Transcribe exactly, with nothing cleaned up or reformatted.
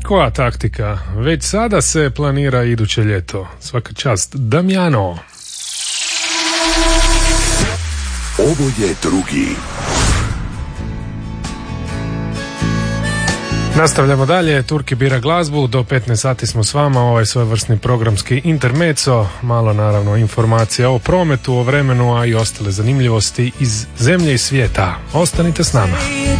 Koja taktika? Već sada se planira iduće ljeto. Svaka čast. Damjano. Ovo je drugi. Nastavljamo dalje, Turki bira glazbu, do petnaest sati smo s vama, ovaj svojevrsni programski intermezzo, malo naravno informacija o prometu, o vremenu, a i ostale zanimljivosti iz zemlje i svijeta. Ostanite s nama.